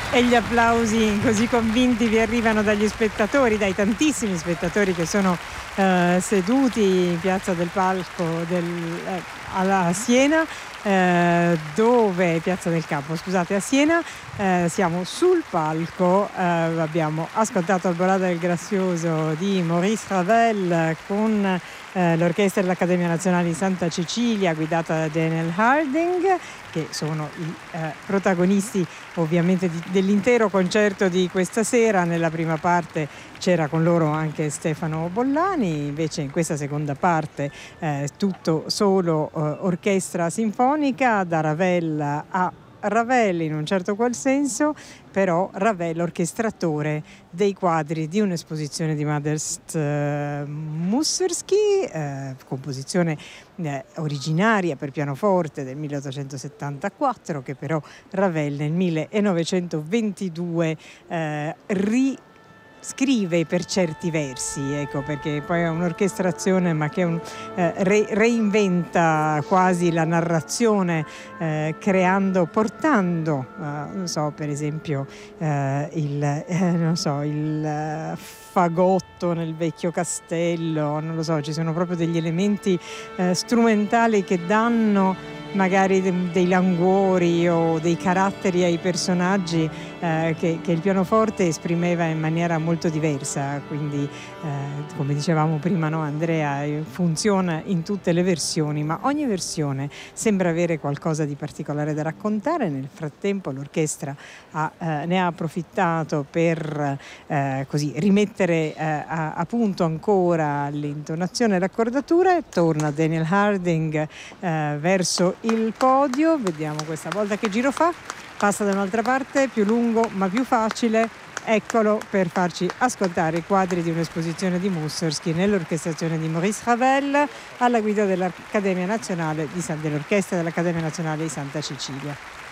E gli applausi così convinti vi arrivano dagli spettatori, dai tantissimi spettatori che sono seduti in piazza del Palco a Siena, dove Piazza del Campo, scusate, a Siena. Siamo sul palco, abbiamo ascoltato Alborada del Grazioso di Maurice Ravel con l'orchestra dell'Accademia Nazionale di Santa Cecilia guidata da Daniel Harding, che sono i protagonisti ovviamente dell'intero concerto di questa sera. Nella prima parte c'era con loro anche Stefano Bollani, invece in questa seconda parte tutto solo orchestra sinfonica, da Ravel a Ravel in un certo qual senso, però Ravel orchestratore dei quadri di un'esposizione di Modest Mussorgsky, composizione originaria per pianoforte del 1874, che però Ravel nel 1922 scrive per certi versi, ecco, perché poi è un'orchestrazione ma che reinventa quasi la narrazione, portando, non so, per esempio il fagotto nel vecchio castello, non lo so, ci sono proprio degli elementi strumentali che danno magari dei languori o dei caratteri ai personaggi che il pianoforte esprimeva in maniera molto diversa. Quindi come dicevamo prima, no, Andrea, funziona in tutte le versioni, ma ogni versione sembra avere qualcosa di particolare da raccontare. Nel frattempo l'orchestra ne ha approfittato per così rimettere a punto ancora l'intonazione e l'accordatura. Torna Daniel Harding verso il podio, vediamo questa volta che giro fa, passa da un'altra parte, più lungo ma più facile, eccolo per farci ascoltare i quadri di un'esposizione di Mussorgsky nell'orchestrazione di Maurice Ravel alla guida dell'Accademia Nazionale dell'Orchestra dell'Accademia Nazionale di Santa Cecilia.